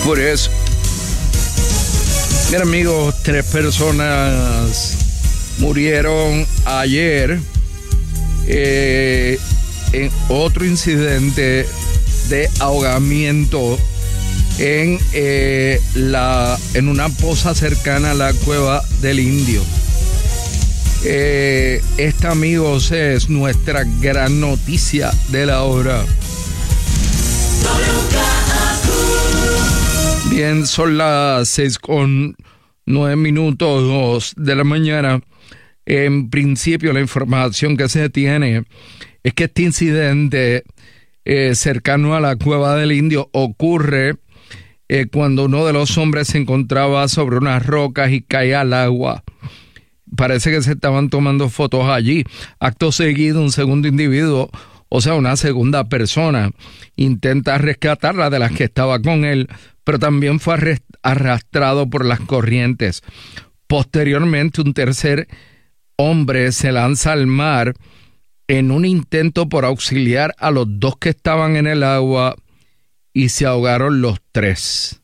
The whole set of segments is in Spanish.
Por eso, bien amigos, 3 personas murieron ayer en otro incidente de ahogamiento en una poza cercana a la Cueva del Indio. Esta, amigos, es nuestra gran noticia de la hora. Bien, son las 6:09 de la mañana. En principio, la información que se tiene es que este incidente cercano a la Cueva del Indio ocurre cuando uno de los hombres se encontraba sobre unas rocas y caía al agua. Parece que se estaban tomando fotos allí. Acto seguido, un segundo individuo, o sea, una segunda persona, intenta rescatarla de las que estaba con él, pero también fue arrastrado por las corrientes. Posteriormente, un tercer hombre se lanza al mar en un intento por auxiliar a los 2 que estaban en el agua y se ahogaron los 3.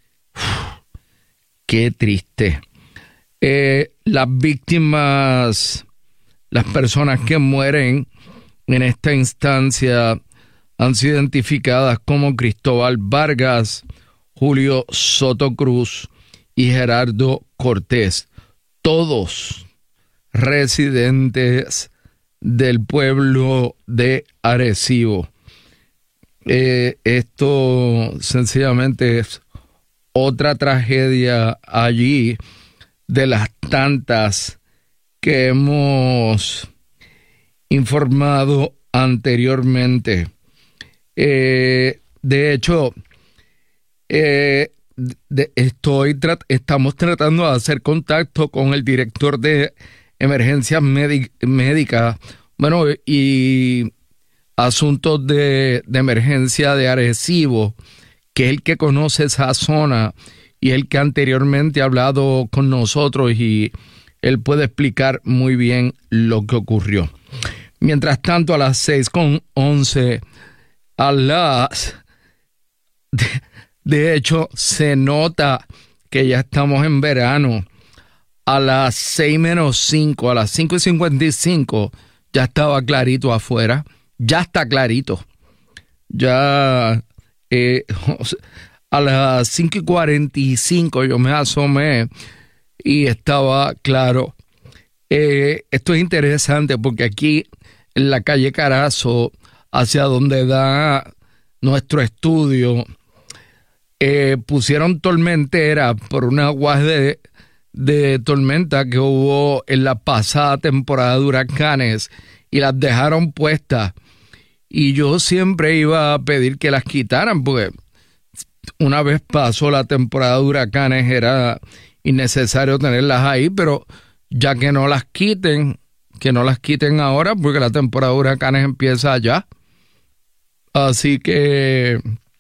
Qué triste. Las víctimas, las personas que mueren en esta instancia han sido identificadas como Cristóbal Vargas, Julio Soto Cruz y Gerardo Cortés, todos residentes del pueblo de Arecibo. Esto sencillamente es otra tragedia allí de las tantas que hemos informado anteriormente. De hecho, estamos tratando de hacer contacto con el director de emergencias médicas, bueno, y asuntos de emergencia de Arecibo, que es el que conoce esa zona y el que anteriormente ha hablado con nosotros, y él puede explicar muy bien lo que ocurrió. Mientras tanto, a las 6:11, de hecho, se nota que ya estamos en verano. A las 6:05, a las 5:55, ya estaba clarito afuera. Ya está clarito. Ya a las 5:45 yo me asomé y estaba claro. Esto es interesante porque aquí en la calle Carazo, hacia donde da nuestro estudio, pusieron tormentera por una aguas de tormenta que hubo en la pasada temporada de huracanes, y las dejaron puestas. Y yo siempre iba a pedir que las quitaran, porque una vez pasó la temporada de huracanes era innecesario tenerlas ahí, pero ya que no las quiten ahora, porque la temporada de huracanes empieza allá. Así que